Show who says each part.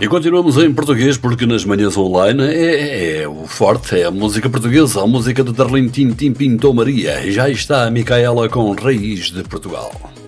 Speaker 1: E continuamos em português porque nas manhãs online é o forte, é a música portuguesa, a música de Darlene Tim Pinto Maria. E já está a Micaela com Raiz de Portugal.